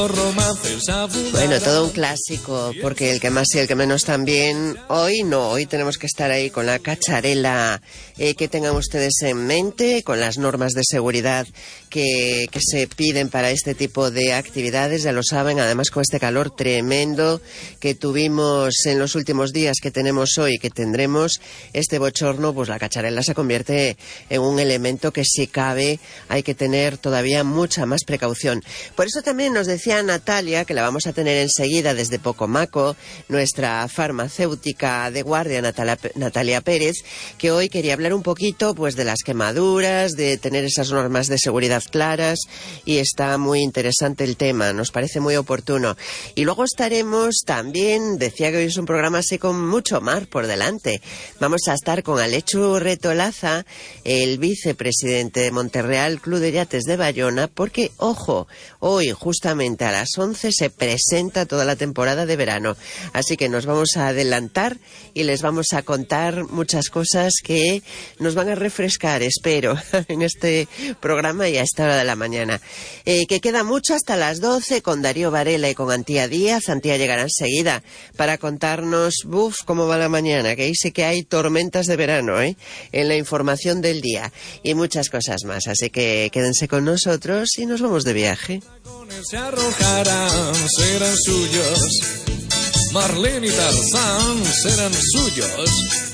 Bueno, todo un clásico, porque el que más y el que menos también. Hoy tenemos que estar ahí con la cacharela que tengan ustedes en mente, con las normas de seguridad que se piden para este tipo de actividades, ya lo saben, además con este calor tremendo que tuvimos en los últimos días, que tenemos hoy, que tendremos este bochorno, pues la cacharela se convierte en un elemento que, si cabe, hay que tener todavía mucha más precaución. Por eso también nos decía Natalia, que la vamos a tener enseguida desde Pocomaco, nuestra farmacéutica de guardia, Natalia Pérez, que hoy quería hablar un poquito pues de las quemaduras, de tener esas normas de seguridad claras, y está muy interesante el tema, nos parece muy oportuno. Y luego estaremos también, decía que hoy es un programa así con mucho mar por delante. Vamos a estar con Alechu Retolaza, el vicepresidente de Monterreal Club de Yates de Bayona, porque, ojo, hoy justamente a las 11 se presenta toda la temporada de verano. Así que nos vamos a adelantar y les vamos a contar muchas cosas que nos van a refrescar, espero, en este programa y a esta hora de la mañana. Que queda mucho hasta las 12 con Darío Varela y con Antía Díaz. Antía llegará enseguida para contarnos, cómo va la mañana, que ahí sí que hay tormentas de verano, en la información del día y muchas cosas más. Así que quédense con nosotros y nos vamos de viaje. Se arrojarán, serán suyos. Marlene y Tarzán serán suyos.